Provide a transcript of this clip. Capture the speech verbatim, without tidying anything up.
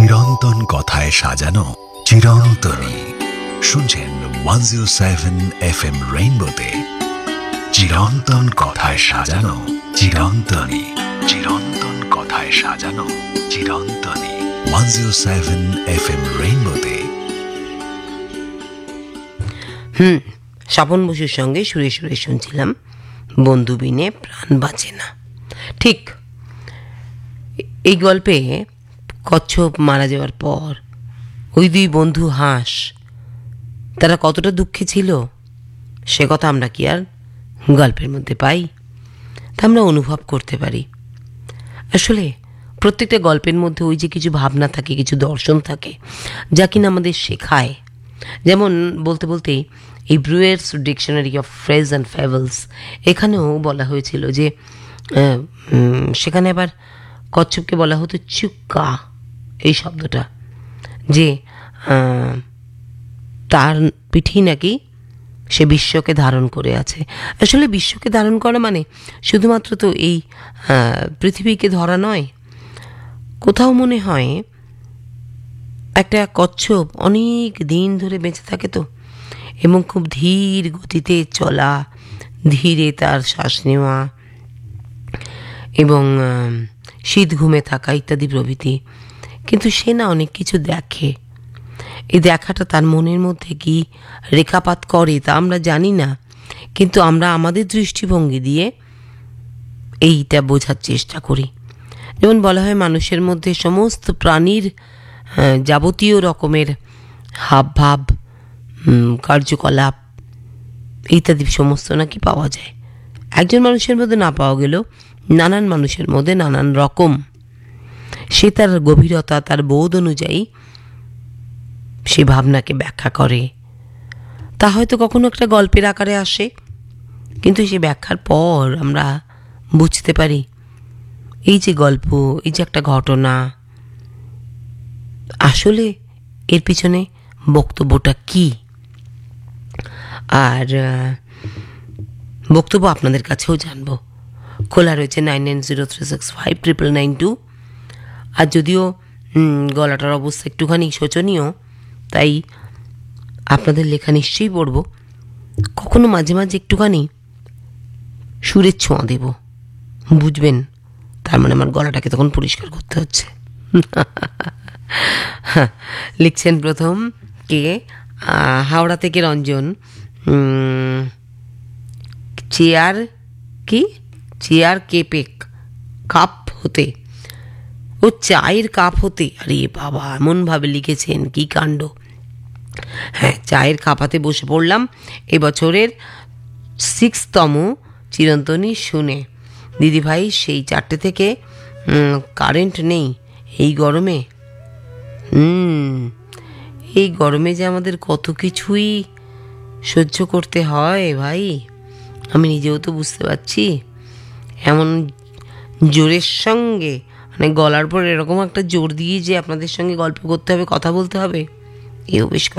চিরন্তন কথায় সাজানো চিরন্তনী। শুনছেন one zero seven F M রেইনবোতে চিরন্তন কথায় সাজানো চিরন্তনী। চিরন্তন কথায় সাজানো চিরন্তনী। One zero seven F M রেইনবোতে। হুম স্বপন বসুর সঙ্গে সুরে সুরে শুনছিলাম বন্ধু বিনে প্রাণ বাঁচে না। ঠিক এই গল্পে কচ্ছপ মারা যাওয়ার পর ওই দুই বন্ধু হাঁস তারা কতটা দুঃখে ছিল সে কথা আমরা কি আর গল্পের মধ্যে পাই? তা আমরা অনুভব করতে পারি। আসলে প্রত্যেকটা গল্পের মধ্যে ওই যে কিছু ভাবনা থাকে, কিছু দর্শন থাকে যা কিনা আমাদের শেখায়। যেমন বলতে বলতে এই ব্রুয়ার্স dictionary of phrase and fables এখানেও বলা হয়েছিল যে সেখানে আবার কচ্ছপকে বলা হতো চুক্কা, এই শব্দটা, যে তার পিঠেই নাকি সে বিশ্বকে ধারণ করে আছে। আসলে বিশ্বকে ধারণ করা মানে শুধুমাত্র তো এই পৃথিবীকে ধরা নয়। কোথাও মনে হয় একটা কচ্ছপ অনেক দিন ধরে বেঁচে থাকে তো, এবং খুব ধীর গতিতে চলা, ধীরে তার শ্বাস নেওয়া এবং শীত ঘুমে থাকা ইত্যাদি প্রভৃতি। কিন্তু সে না অনেক কিছু দেখে। এই দেখাটা তার মনের মধ্যে কি রেখাপাত করে তা আমরা জানি না, কিন্তু আমরা আমাদের দৃষ্টিভঙ্গি দিয়ে এইটা বোঝার চেষ্টা করি। যেমন বলা হয় মানুষের মধ্যে সমস্ত প্রাণীর যাবতীয় রকমের হাবভাব, কার্যকলাপ ইত্যাদি সমস্ত নাকি পাওয়া যায়। একজন মানুষের মধ্যে না পাওয়া গেলেও নানান মানুষের মধ্যে নানান রকম সে তার গভীরতা, তার বোধ অনুযায়ী সে ভাবনাকে ব্যাখ্যা করে। তা হয়তো কখনো একটা গল্পের আকারে আসে, কিন্তু সে ব্যাখ্যার পর আমরা বুঝতে পারি এই যে গল্প, এই যে একটা ঘটনা, আসলে এর পিছনে বক্তব্যটা কি। আর বক্তব্য আপনাদের কাছেও জানবো। খোলা রয়েছে nine nine zero three six five triple nine two. আর যদিও গলাটার অবস্থা একটুখানি শোচনীয়, তাই আপনাদের লেখা নিশ্চয়ই পড়ব। কখনো মাঝে মাঝে একটুখানি সুরের ছোঁয়া দেব, বুঝবেন, তার মানে আমার গলাটাকে তখন পরিষ্কার করতে হচ্ছে। লিখছেন প্রথম কে, হাওড়া থেকে রঞ্জন। চেয়ার কি চেয়ার কেপেক কাপ হতে, ও চায়ের কাপ হতে, আরে বাবা এমনভাবে লিখেছেন, কি কাণ্ড। হ্যাঁ, চায়ের কাপ হাতে বসে পড়লাম এবছরের সিক্সতম চিরন্তনী শুনে। দিদিভাই সেই চারটে থেকে কারেন্ট নেই এই গরমে। হুম এই গরমে যে আমাদের কত কিছুই সহ্য করতে হয় ভাই, আমি নিজেও তো বুঝতে পারছি। এমন জোরের সঙ্গে, মানে গলার পর এরকম একটা জোর দিয়ে যে আপনাদের সঙ্গে গল্প করতে হবে, কথা বলতে হবে, এও বেশ